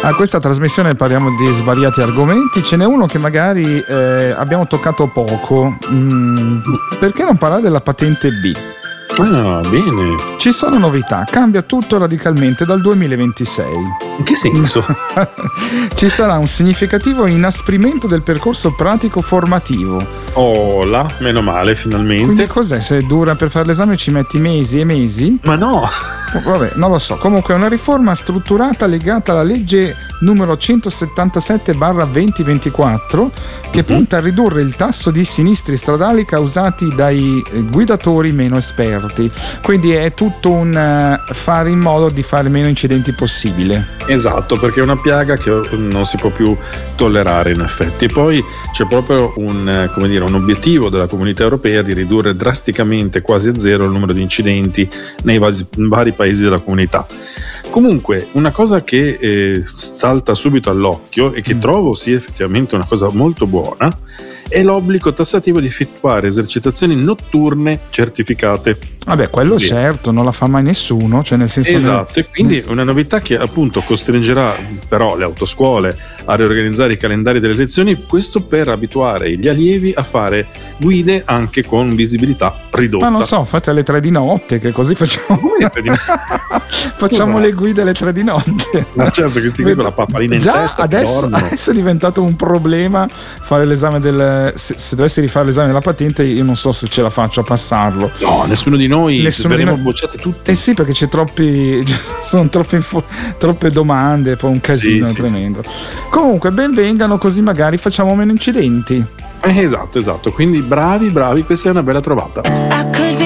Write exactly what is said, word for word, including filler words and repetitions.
A questa trasmissione parliamo di svariati argomenti, ce n'è uno che magari eh, abbiamo toccato poco. Mm, perché non parlare della patente B? Ah, bene. Ci sono novità, cambia tutto radicalmente dal duemilaventisei. In che senso? Ci sarà un significativo inasprimento del percorso pratico formativo. Oh là, meno male, finalmente. Quindi cos'è? Se dura per fare l'esame ci metti mesi e mesi? Ma no! Vabbè, non lo so. Comunque è una riforma strutturata legata alla legge numero centosettantasette barra duemilaventiquattro che uh-huh. punta a ridurre il tasso di sinistri stradali causati dai guidatori meno esperti. Quindi è tutto un uh, fare in modo di fare meno incidenti possibile. Esatto, perché è una piaga che non si può più tollerare in effetti. E poi c'è proprio un, come dire, un obiettivo della Comunità Europea di ridurre drasticamente, quasi a zero, il numero di incidenti nei vari, vari paesi della comunità. Comunque, una cosa che eh, salta subito all'occhio e che trovo sia effettivamente una cosa molto buona è l'obbligo tassativo di effettuare esercitazioni notturne certificate. Vabbè, quello sì. Certo, non la fa mai nessuno, cioè nel senso esatto, nel... e quindi una novità che appunto costringerà però le autoscuole a riorganizzare i calendari delle lezioni, questo per abituare gli allievi a fare guide anche con visibilità ridotta. Ma non so, fate alle tre di notte, che così facciamo Come tre di notte? facciamo le guide alle tre di notte. Ma certo che sti qui con la pappalina in già testa adesso, adesso è diventato un problema fare l'esame del se, se dovessi rifare l'esame della patente, io non so se ce la faccio a passarlo. No, nessuno di noi, nessuno verremo di noi... bocciati tutti. Eh sì, perché c'è troppi sono troppe, info... troppe domande, poi un casino sì, tremendo. Sì, sì. Comunque ben vengano, così magari facciamo meno incidenti. Eh, esatto, esatto. Quindi bravi, bravi, questa è una bella trovata.